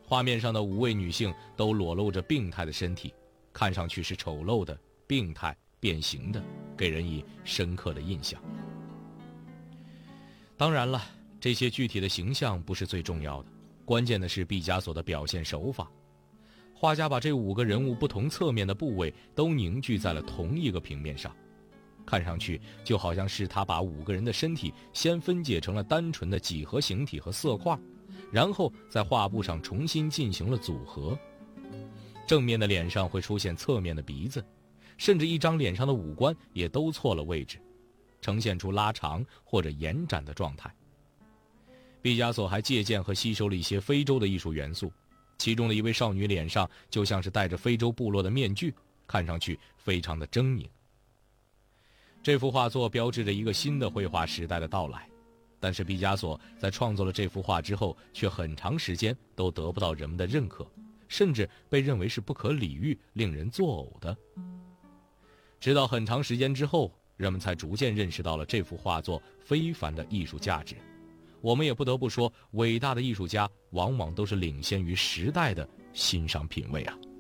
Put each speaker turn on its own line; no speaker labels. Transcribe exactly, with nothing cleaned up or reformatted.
画面上的五位女性都裸露着病态的身体，看上去是丑陋的、病态、变形的，给人以深刻的印象。当然了，这些具体的形象不是最重要的，关键的是毕加索的表现手法。画家把这五个人物不同侧面的部位都凝聚在了同一个平面上，看上去就好像是他把五个人的身体先分解成了单纯的几何形体和色块，然后在画布上重新进行了组合。正面的脸上会出现侧面的鼻子，甚至一张脸上的五官也都错了位置，呈现出拉长或者延展的状态。毕加索还借鉴和吸收了一些非洲的艺术元素，其中的一位少女脸上就像是戴着非洲部落的面具，看上去非常的狰狞。这幅画作标志着一个新的绘画时代的到来，但是毕加索在创作了这幅画之后，却很长时间都得不到人们的认可，甚至被认为是不可理喻、令人作呕的。直到很长时间之后，人们才逐渐认识到了这幅画作非凡的艺术价值。我们也不得不说，伟大的艺术家往往都是领先于时代的欣赏品味啊。